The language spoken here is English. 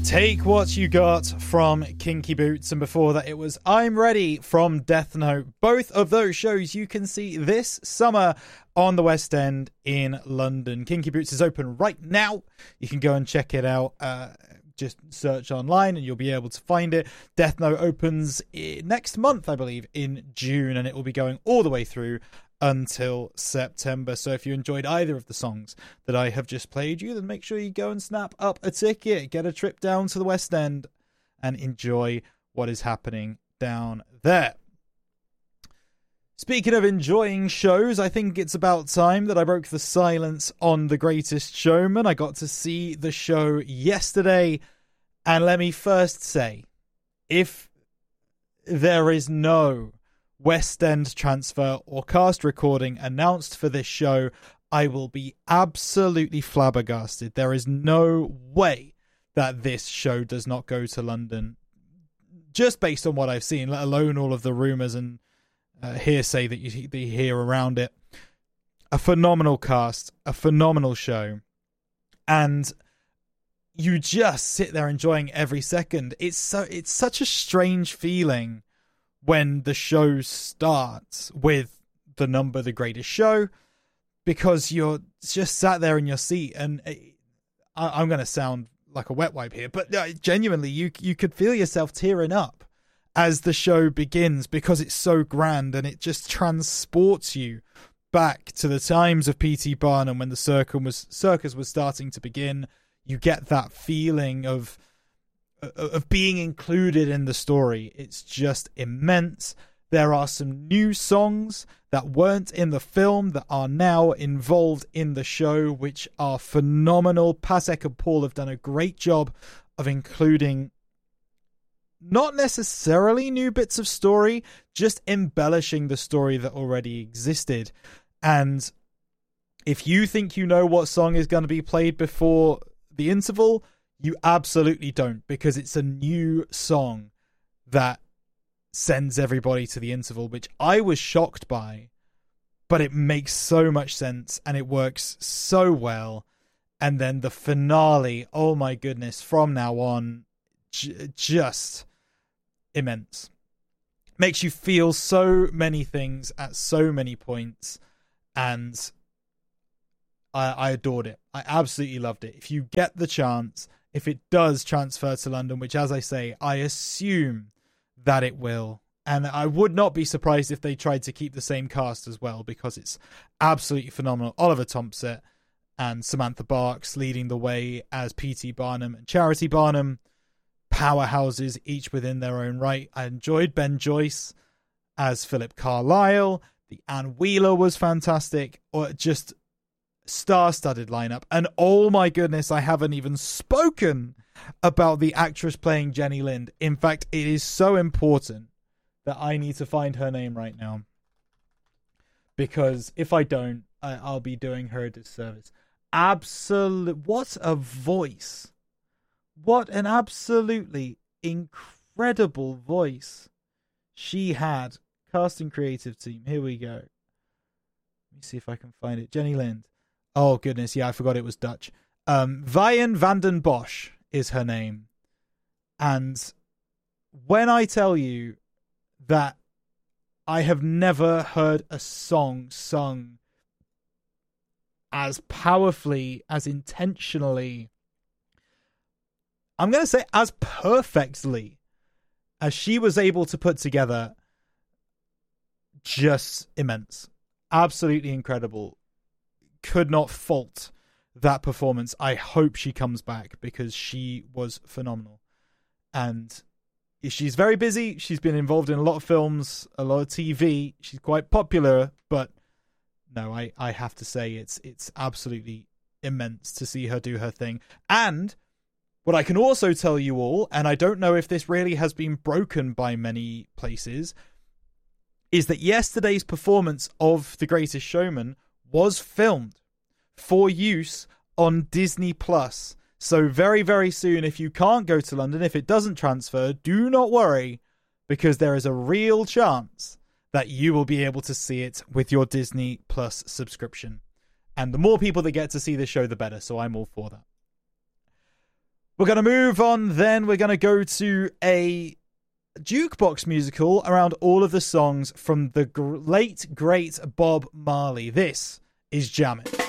Take What You Got from Kinky Boots, and before that it was I'm Ready from Death Note. Both of those shows you can see this summer on the West End in London. Kinky Boots is open right now. You can go and check it out. Just search online and you'll be able to find it. Death Note opens next month, I believe, in June, and it will be going all the way through until September. So if you enjoyed either of the songs that I have just played you, then make sure you go and snap up a ticket, get a trip down to the West End, and enjoy what is happening down there. Speaking of enjoying shows, I think it's about time that I broke the silence on The Greatest Showman. I got to see the show yesterday, and let me first say, if there is no West End transfer or cast recording announced for this show, I will be absolutely flabbergasted. There is no way that this show does not go to London, just based on what I've seen, let alone all of the rumours and hearsay that you hear around it. A phenomenal cast, a phenomenal show, and you just sit there enjoying every second. It's such a strange feeling when the show starts with the number The Greatest Show, because you're just sat there in your seat, and I'm going to sound like a wet wipe here, but genuinely you could feel yourself tearing up as the show begins, because it's so grand and it just transports you back to the times of P.T. Barnum when the circus was starting to begin. You get that feeling of being included in the story. It's just immense. There are some new songs that weren't in the film that are now involved in the show, which are phenomenal. Pasek and Paul have done a great job of including not necessarily new bits of story, just embellishing the story that already existed. And if you think you know what song is going to be played before the interval, you absolutely don't, because it's a new song that sends everybody to the interval, which I was shocked by, but it makes so much sense and it works so well. And then the finale, oh my goodness, from now on, just immense. Makes you feel so many things at so many points, and I adored it. I absolutely loved it. If you get the chance, if it does transfer to London, which, as I say, I assume that it will, and I would not be surprised if they tried to keep the same cast as well, because it's absolutely phenomenal. Oliver Thompson and Samantha Barks leading the way as P.T. Barnum and Charity Barnum, powerhouses each within their own right. I enjoyed Ben Joyce as Philip Carlyle. The Anne Wheeler was fantastic, or just star-studded lineup. And oh my goodness, I haven't even spoken about the actress playing Jenny Lind. In fact, it is so important that I need to find her name right now, because if I don't, I'll be doing her a disservice. What a voice. What an absolutely incredible voice she had. Casting creative team. Here we go. Let me see if I can find it. Jenny Lind. Oh, goodness. Yeah, I forgot it was Dutch. Vian van den Bosch is her name. And when I tell you that I have never heard a song sung as powerfully, as intentionally, I'm going to say as perfectly as she was able to put together, just immense. Absolutely incredible. Could not fault that performance. I hope she comes back, because she was phenomenal. And she's very busy. She's been involved in a lot of films, a lot of TV. She's quite popular, but no, I have to say it's absolutely immense to see her do her thing. And what I can also tell you all, and I don't know if this really has been broken by many places, is that yesterday's performance of The Greatest Showman was filmed for use on Disney Plus. So very, very soon, if you can't go to London, if it doesn't transfer, do not worry, because there is a real chance that you will be able to see it with your Disney Plus subscription. And the more people that get to see this show, the better. So I'm all for that. We're going to move on then. We're going to go to a jukebox musical around all of the songs from the late, great Bob Marley. This is Jammin'.